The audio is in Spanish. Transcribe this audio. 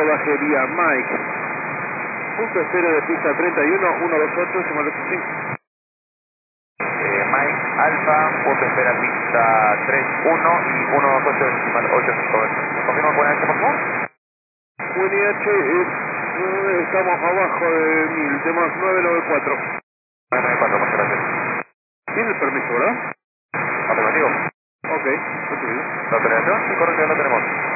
bajería Mike. Punto espero de pista 31, 128, Simón 85. Mike Alfa, punto espera pista 31 y 128 decimal 85. ¿Me confirma cuál es por favor? UNH estamos abajo de 1000, temas 994. 994, muchas gracias. Tiene el permiso, ¿verdad? Afirmativo. Ok, recibido. ¿La autorización? Sí, correcto, ya lo tenemos.